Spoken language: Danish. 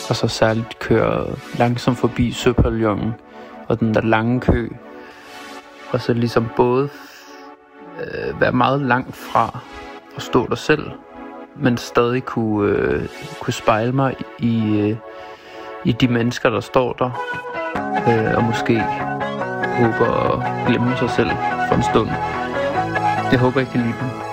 Og så særligt køre langsomt forbi Søpavillonen og den der lange kø. Og så ligesom både være meget langt fra at stå der selv, men stadig kunne spejle mig i de mennesker, der står der. Og måske håber at glemme sig selv for en stund. Jeg håber, I kan lide dem.